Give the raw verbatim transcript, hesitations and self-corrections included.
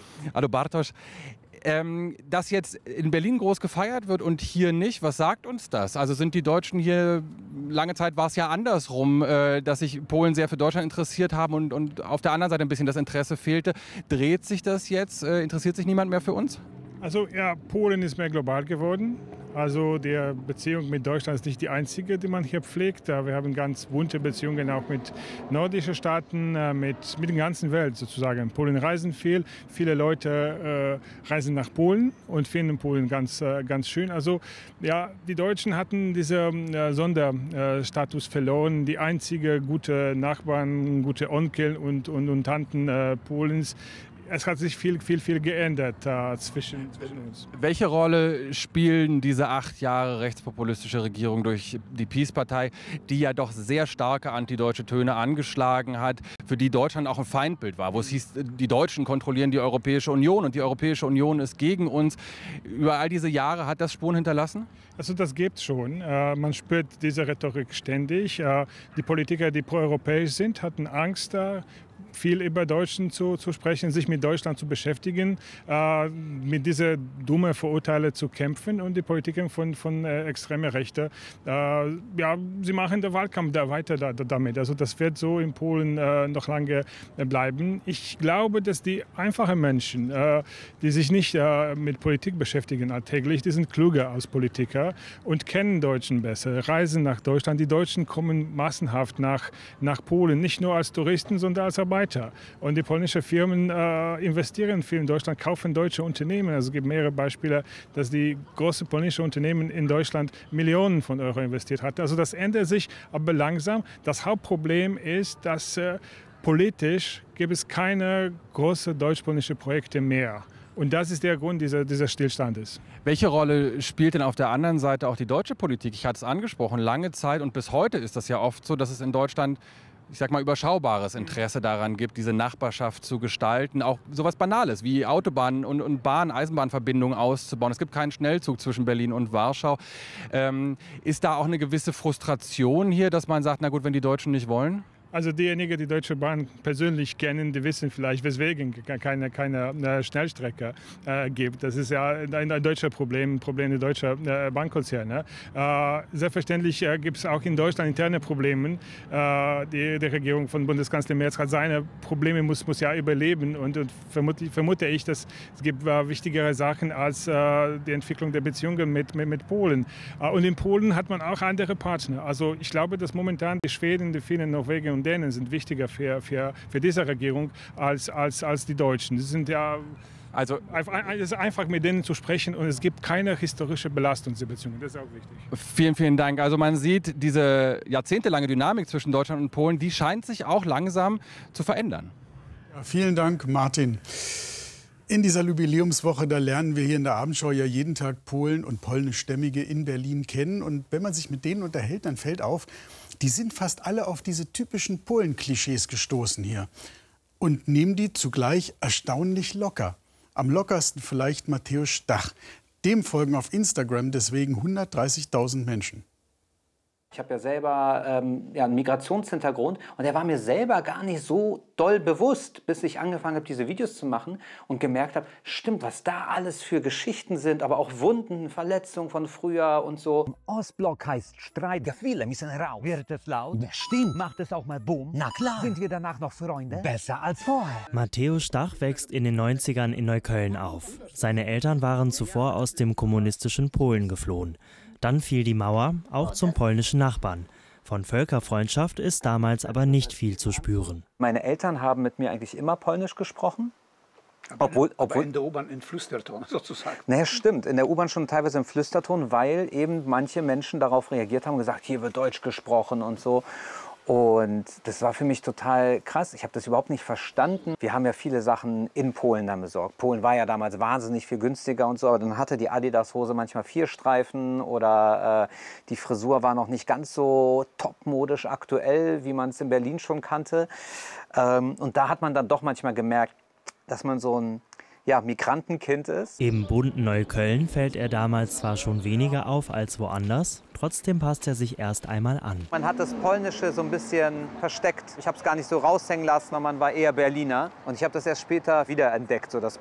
Hallo Bartosz. Ähm, dass jetzt in Berlin groß gefeiert wird und hier nicht, was sagt uns das? Also sind die Deutschen hier, lange Zeit war es ja andersrum, äh, dass sich Polen sehr für Deutschland interessiert haben und, und auf der anderen Seite ein bisschen das Interesse fehlte. Dreht sich das jetzt? Äh, interessiert sich niemand mehr für uns? Also ja, Polen ist mehr global geworden. Also die Beziehung mit Deutschland ist nicht die einzige, die man hier pflegt. Wir haben ganz bunte Beziehungen auch mit nordischen Staaten, mit, mit der ganzen Welt sozusagen. Polen reisen viel, viele Leute äh, reisen nach Polen und finden Polen ganz, äh, ganz schön. Also ja, die Deutschen hatten diesen äh, Sonderstatus verloren. Die einzige gute Nachbarn, gute Onkel und, und, und Tanten äh, Polens. Es hat sich viel, viel, viel geändert äh, zwischen, zwischen uns. Welche Rolle spielen diese acht Jahre rechtspopulistische Regierung durch die PiS-Partei, die ja doch sehr starke antideutsche Töne angeschlagen hat, für die Deutschland auch ein Feindbild war, wo es hieß, die Deutschen kontrollieren die Europäische Union und die Europäische Union ist gegen uns. Über all diese Jahre hat das Spuren hinterlassen? Also das gibt es schon. Äh, man spürt diese Rhetorik ständig. Äh, die Politiker, die proeuropäisch sind, hatten Angst, äh, viel über Deutschen zu, zu sprechen, sich mit Deutschland zu beschäftigen, äh, mit diesen dummen Vorurteilen zu kämpfen und die Politiker von, von äh, extremer Rechte, äh, ja, sie machen den Wahlkampf da weiter da, damit. Also das wird so in Polen äh, noch lange äh, bleiben. Ich glaube, dass die einfachen Menschen, äh, die sich nicht äh, mit Politik beschäftigen alltäglich, die sind klüger als Politiker und kennen Deutschen besser, reisen nach Deutschland. Die Deutschen kommen massenhaft nach, nach Polen, nicht nur als Touristen, sondern als Arbeiter. Und die polnischen Firmen äh, investieren viel in Deutschland, kaufen deutsche Unternehmen. Also es gibt mehrere Beispiele, dass die großen polnischen Unternehmen in Deutschland Millionen von Euro investiert hatten. Also das ändert sich aber langsam. Das Hauptproblem ist, dass äh, politisch gibt es keine großen deutsch-polnischen Projekte mehr. Und das ist der Grund dieser, dieser Stillstandes. Welche Rolle spielt denn auf der anderen Seite auch die deutsche Politik? Ich hatte es angesprochen, lange Zeit und bis heute ist das ja oft so, dass es in Deutschland, ich sag mal, überschaubares Interesse daran gibt, diese Nachbarschaft zu gestalten. Auch sowas Banales wie Autobahnen und, und Bahn-, Eisenbahnverbindungen auszubauen. Es gibt keinen Schnellzug zwischen Berlin und Warschau. Ähm, ist da auch eine gewisse Frustration hier, dass man sagt, na gut, wenn die Deutschen nicht wollen? Also diejenigen, die Deutsche Bahn persönlich kennen, die wissen vielleicht, weswegen keine, keine Schnellstrecke äh, gibt. Das ist ja ein, ein deutsches Problem, ein Problem der deutschen äh, Bahnkonzerne. Äh, selbstverständlich äh, gibt es auch in Deutschland interne Probleme. Äh, die, die Regierung von Bundeskanzler Merz hat seine Probleme, muss, muss ja überleben. Und, und vermute, vermute ich, dass es gibt äh, wichtigere Sachen als äh, die Entwicklung der Beziehungen mit, mit, mit Polen. Äh, und in Polen hat man auch andere Partner. Also ich glaube, dass momentan die Schweden, die Finnen, Norwegen und Dänen sind wichtiger für, für, für diese Regierung als, als, als die Deutschen. Das sind ja also einfach mit denen zu sprechen und es gibt keine historische Belastung dieser Beziehungen. Das ist auch wichtig. Vielen, vielen Dank. Also man sieht, diese jahrzehntelange Dynamik zwischen Deutschland und Polen, die scheint sich auch langsam zu verändern. Ja, vielen Dank, Martin. In dieser Jubiläumswoche, da lernen wir hier in der Abendschau ja jeden Tag Polen und Polnischstämmige in Berlin kennen. Und wenn man sich mit denen unterhält, dann fällt auf, die sind fast alle auf diese typischen Polen-Klischees gestoßen hier und nehmen die zugleich erstaunlich locker. Am lockersten vielleicht Mateusz Stach. Dem folgen auf Instagram deswegen hundertdreißigtausend Menschen. Ich habe ja selber ähm, ja, einen Migrationshintergrund und der war mir selber gar nicht so doll bewusst, bis ich angefangen habe, diese Videos zu machen und gemerkt habe, stimmt, was da alles für Geschichten sind, aber auch Wunden, Verletzungen von früher und so. Im Ostblock heißt Streit, viele müssen raus. Wird es laut? Stimmt. Macht es auch mal Boom? Na klar. Sind wir danach noch Freunde? Besser als vorher. Mateusz Stach wächst in den neunzigern in Neukölln auf. Seine Eltern waren zuvor aus dem kommunistischen Polen geflohen. Dann fiel die Mauer, auch zum polnischen Nachbarn. Von Völkerfreundschaft ist damals aber nicht viel zu spüren. Meine Eltern haben mit mir eigentlich immer Polnisch gesprochen. Aber, obwohl, in, obwohl, aber in der U-Bahn in Flüsterton sozusagen. Naja, stimmt. In der U-Bahn schon teilweise im Flüsterton, weil eben manche Menschen darauf reagiert haben und gesagt, hier wird Deutsch gesprochen und so. Und das war für mich total krass. Ich habe das überhaupt nicht verstanden. Wir haben ja viele Sachen in Polen dann besorgt. Polen war ja damals wahnsinnig viel günstiger und so. Aber dann hatte die Adidas-Hose manchmal vier Streifen oder äh, die Frisur war noch nicht ganz so topmodisch aktuell, wie man es in Berlin schon kannte. Ähm, und da hat man dann doch manchmal gemerkt, dass man so ein ja, Migrantenkind ist. Im bunten Neukölln fällt er damals zwar schon weniger auf als woanders, trotzdem passt er sich erst einmal an. Man hat das Polnische so ein bisschen versteckt. Ich habe es gar nicht so raushängen lassen, weil man war eher Berliner. Und ich habe das erst später wiederentdeckt, so das